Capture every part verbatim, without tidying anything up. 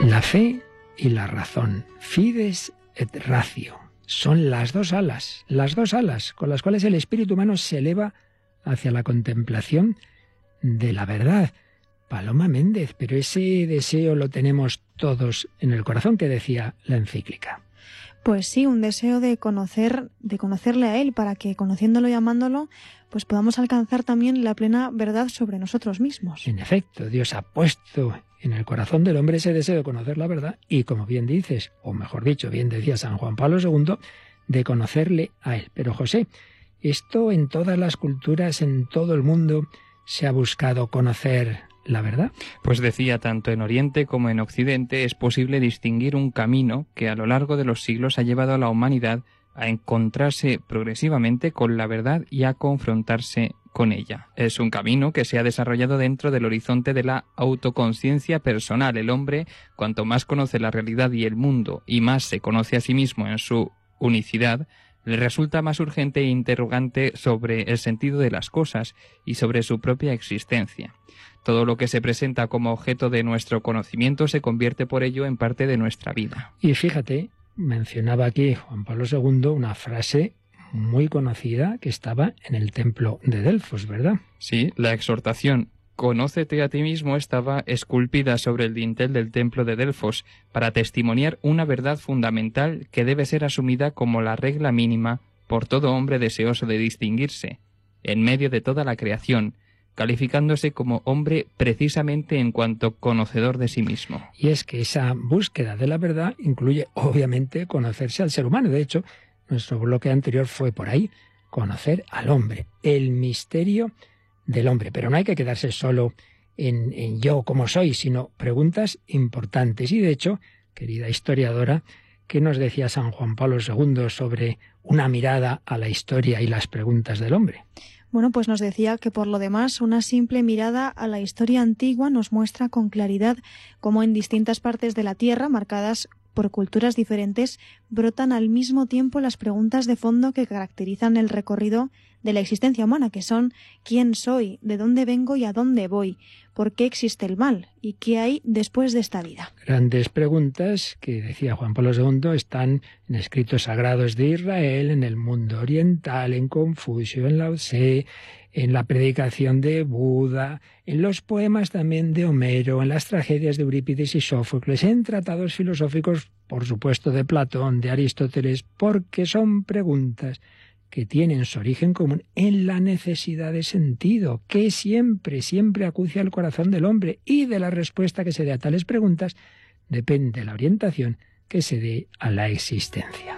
La fe y la razón, fides et ratio, son las dos alas, las dos alas con las cuales el espíritu humano se eleva hacia la contemplación de la verdad. Paloma Méndez, pero ese deseo lo tenemos todos en el corazón, que decía la encíclica. Pues sí, un deseo de conocer, de conocerle a él, para que, conociéndolo y amándolo, pues podamos alcanzar también la plena verdad sobre nosotros mismos. En efecto, Dios ha puesto en el corazón del hombre ese deseo de conocer la verdad y, como bien dices, o mejor dicho, bien decía San Juan Pablo segundo, de conocerle a él. Pero José, esto en todas las culturas, en todo el mundo, se ha buscado conocer la verdad. Pues decía, tanto en Oriente como en Occidente es posible distinguir un camino que a lo largo de los siglos ha llevado a la humanidad a encontrarse progresivamente con la verdad y a confrontarse con ella. Es un camino que se ha desarrollado dentro del horizonte de la autoconciencia personal. El hombre, cuanto más conoce la realidad y el mundo y más se conoce a sí mismo en su unicidad, le resulta más urgente e interrogante sobre el sentido de las cosas y sobre su propia existencia. Todo lo que se presenta como objeto de nuestro conocimiento se convierte por ello en parte de nuestra vida. Y fíjate, mencionaba aquí Juan Pablo segundo una frase muy conocida que estaba en el templo de Delfos, ¿verdad? Sí, la exhortación «Conócete a ti mismo» estaba esculpida sobre el dintel del templo de Delfos para testimoniar una verdad fundamental que debe ser asumida como la regla mínima por todo hombre deseoso de distinguirse en medio de toda la creación, calificándose como hombre precisamente en cuanto conocedor de sí mismo. Y es que esa búsqueda de la verdad incluye, obviamente, conocerse al ser humano. De hecho, nuestro bloque anterior fue por ahí, conocer al hombre, el misterio del hombre. Pero no hay que quedarse solo en, en yo como soy, sino preguntas importantes. Y de hecho, querida historiadora, ¿qué nos decía San Juan Pablo segundo sobre una mirada a la historia y las preguntas del hombre? Bueno, pues nos decía que por lo demás una simple mirada a la historia antigua nos muestra con claridad cómo en distintas partes de la Tierra, marcadas por culturas diferentes, brotan al mismo tiempo las preguntas de fondo que caracterizan el recorrido de la existencia humana, que son ¿quién soy?, ¿de dónde vengo y a dónde voy?, ¿por qué existe el mal? ¿Y qué hay después de esta vida? Grandes preguntas que, decía Juan Pablo segundo, están en escritos sagrados de Israel, en el mundo oriental, en Confucio, en Lao Tse, en la predicación de Buda, en los poemas también de Homero, en las tragedias de Eurípides y Sófocles, en tratados filosóficos, por supuesto, de Platón, de Aristóteles, porque son preguntas que tienen su origen común en la necesidad de sentido, que siempre, siempre acucia el corazón del hombre, y de la respuesta que se dé a tales preguntas depende la orientación que se dé a la existencia.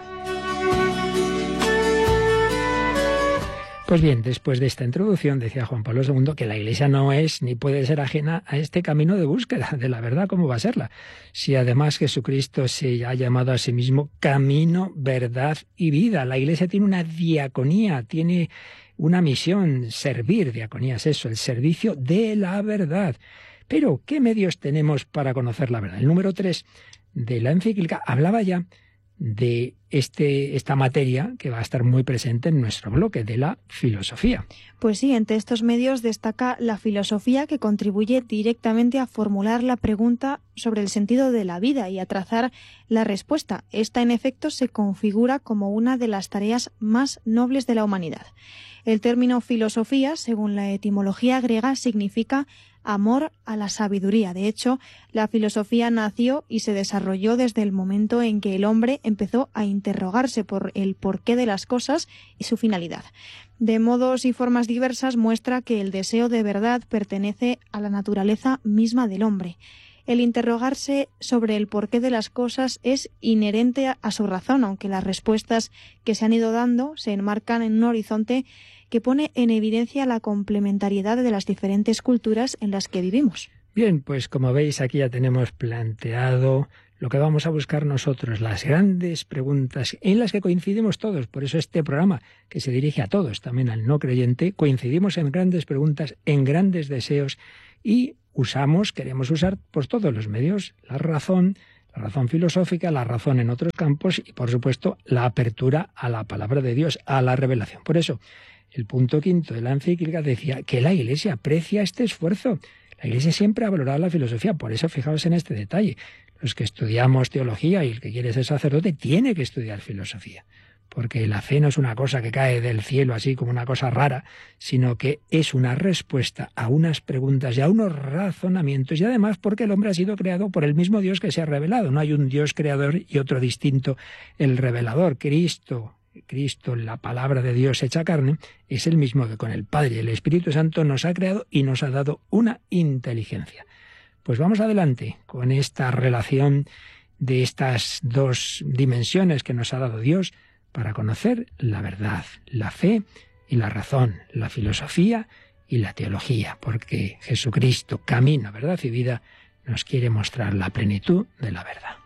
Pues bien, después de esta introducción, decía Juan Pablo segundo que la Iglesia no es ni puede ser ajena a este camino de búsqueda de la verdad. ¿Cómo va a serla? Si además Jesucristo se ha llamado a sí mismo camino, verdad y vida. La Iglesia tiene una diaconía, tiene una misión, servir. Diaconía es eso, el servicio de la verdad. Pero, ¿qué medios tenemos para conocer la verdad? El número tres de la encíclica hablaba ya de este, esta materia que va a estar muy presente en nuestro bloque, de la filosofía. Pues sí, entre estos medios destaca la filosofía, que contribuye directamente a formular la pregunta sobre el sentido de la vida y a trazar la respuesta. Esta, en efecto, se configura como una de las tareas más nobles de la humanidad. El término filosofía, según la etimología griega, significa amor a la sabiduría. De hecho, la filosofía nació y se desarrolló desde el momento en que el hombre empezó a interrogarse por el porqué de las cosas y su finalidad. De modos y formas diversas muestra que el deseo de verdad pertenece a la naturaleza misma del hombre. El interrogarse sobre el porqué de las cosas es inherente a su razón, aunque las respuestas que se han ido dando se enmarcan en un horizonte que pone en evidencia la complementariedad de las diferentes culturas en las que vivimos. Bien, pues como veis aquí ya tenemos planteado lo que vamos a buscar nosotros, las grandes preguntas en las que coincidimos todos. Por eso este programa, que se dirige a todos, también al no creyente, coincidimos en grandes preguntas, en grandes deseos y usamos, queremos usar pues todos los medios, la razón, la razón filosófica, la razón en otros campos y, por supuesto, la apertura a la palabra de Dios, a la revelación. Por eso, el punto quinto de la encíclica decía que la Iglesia aprecia este esfuerzo. La Iglesia siempre ha valorado la filosofía, por eso fijaos en este detalle. Los que estudiamos teología y el que quiere ser sacerdote tiene que estudiar filosofía, porque la fe no es una cosa que cae del cielo así como una cosa rara, sino que es una respuesta a unas preguntas y a unos razonamientos, y además porque el hombre ha sido creado por el mismo Dios que se ha revelado. No hay un Dios creador y otro distinto, el revelador. Cristo, Cristo, la palabra de Dios hecha carne, es el mismo que con el Padre. El Espíritu Santo nos ha creado y nos ha dado una inteligencia. Pues vamos adelante con esta relación de estas dos dimensiones que nos ha dado Dios para conocer la verdad, la fe y la razón, la filosofía y la teología, porque Jesucristo, camino, verdad y vida, nos quiere mostrar la plenitud de la verdad.